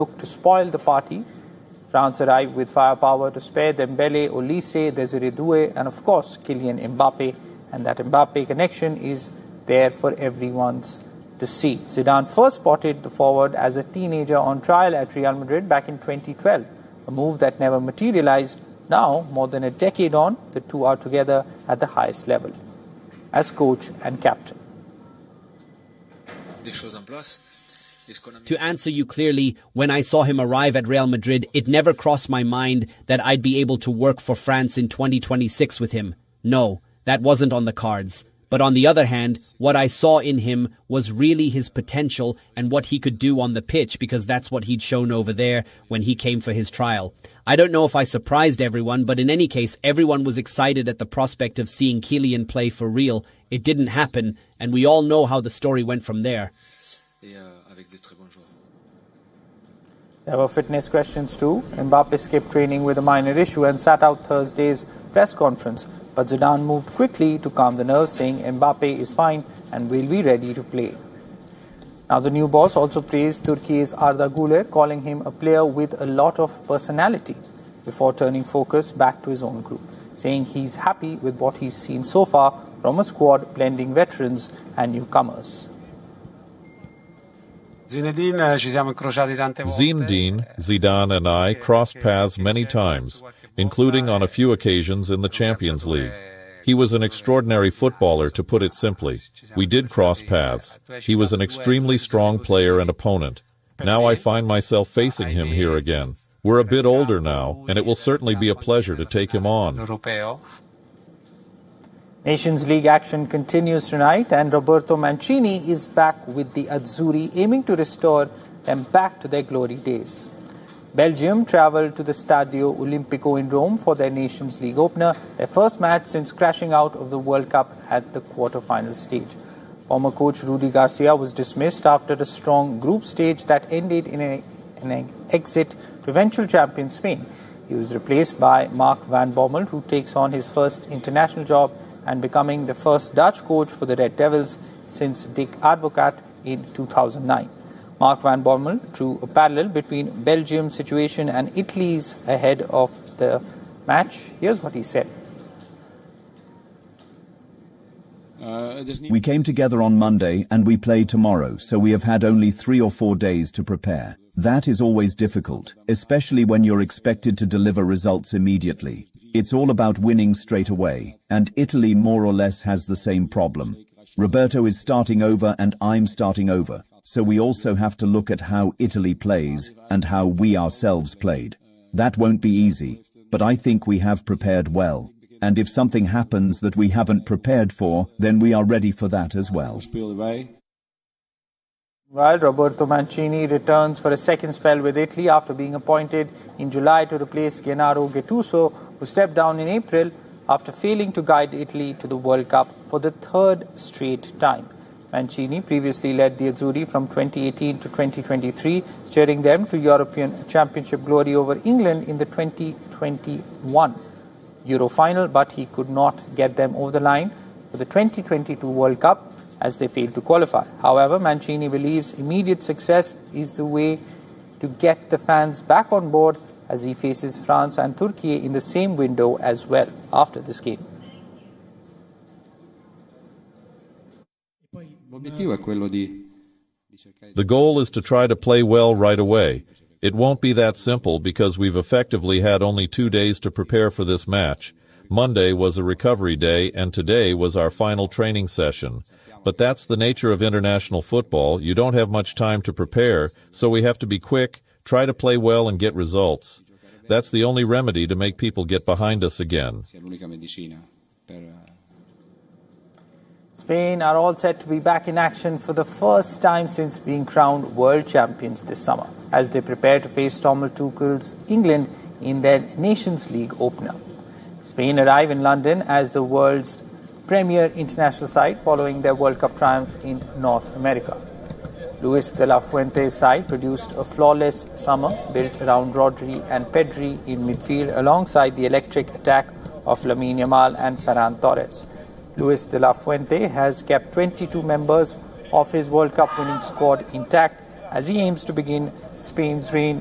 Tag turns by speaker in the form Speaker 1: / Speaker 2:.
Speaker 1: look to spoil the party. France arrived with firepower to spare Dembele, Olise, Desiré Doué, and of course Kylian Mbappe. And that Mbappe connection is there for everyone to see. Zidane first spotted the forward as a teenager on trial at Real Madrid back in 2012, a move that never materialized. Now, more than a decade on, the two are together at the highest level as coach and captain.
Speaker 2: To answer you clearly, when I saw him arrive at Real Madrid, it never crossed my mind that I'd be able to work for France in 2026 with him. No, that wasn't on the cards. But on the other hand, what I saw in him was really his potential and what he could do on the pitch, because that's what he'd shown over there when he came for his trial. I don't know if I surprised everyone, but in any case, everyone was excited at the prospect of seeing Kylian play for real. It didn't happen, and we all know how the story went from there.
Speaker 1: There were fitness questions too. Mbappe skipped training with a minor issue and sat out Thursday's press conference. But Zidane moved quickly to calm the nerves, saying Mbappe is fine and will be ready to play. Now the new boss also praised Turkey's Arda Güler, calling him a player with a lot of personality, before turning focus back to his own group, saying he's happy with what he's seen so far from a squad blending veterans and newcomers.
Speaker 3: Zinedine, Zidane and I crossed paths many times, including on a few occasions in the Champions League. He was an extraordinary footballer, to put it simply. We did cross paths. He was an extremely strong player and opponent. Now I find myself facing him here again. We're a bit older now, and it will certainly be a pleasure to take him on.
Speaker 1: Nations League action continues tonight, and Roberto Mancini is back with the Azzurri, aiming to restore them back to their glory days. Belgium travelled to the Stadio Olimpico in Rome for their Nations League opener, their first match since crashing out of the World Cup at the quarter-final stage. Former coach Rudi Garcia was dismissed after a strong group stage that ended in an exit to eventual champion Spain. He was replaced by Mark van Bommel, who takes on his first international job and becoming the first Dutch coach for the Red Devils since Dick Advocaat in 2009. Mark van Bommel drew a parallel between Belgium's situation and Italy's ahead of the match. Here's what he said.
Speaker 4: We came together on Monday and we play tomorrow, so we have had only 3 or 4 days to prepare. That is always difficult, especially when you're expected to deliver results immediately. It's all about winning straight away, and Italy more or less has the same problem. Roberto is starting over and I'm starting over, so we also have to look at how Italy plays and how we ourselves played. That won't be easy, but I think we have prepared well. And if something happens that we haven't prepared for, then we are ready for that as well.
Speaker 1: While Roberto Mancini returns for a second spell with Italy after being appointed in July to replace Gennaro Gattuso, who stepped down in April after failing to guide Italy to the World Cup for the third straight time. Mancini previously led the Azzurri from 2018 to 2023, steering them to European Championship glory over England in the 2021 Euro final, but he could not get them over the line for the 2022 World Cup as they failed to qualify. However, Mancini believes immediate success is the way to get the fans back on board as he faces France and Turkey in the same window as well after this game.
Speaker 3: The goal is to try to play well right away. It won't be that simple because we've effectively had only 2 days to prepare for this match. Monday was a recovery day and today was our final training session. But that's the nature of international football. You don't have much time to prepare, so we have to be quick, try to play well and get results. That's the only remedy to make people get behind us again.
Speaker 1: Spain are all set to be back in action for the first time since being crowned world champions this summer, as they prepare to face Thomas Tuchel's England in their Nations League opener. Spain arrive in London as the world's premier international side following their World Cup triumph in North America. Luis de la Fuente's side produced a flawless summer built around Rodri and Pedri in midfield alongside the electric attack of Lamine Yamal and Ferran Torres. Luis de la Fuente has kept 22 members of his World Cup winning squad intact as he aims to begin Spain's reign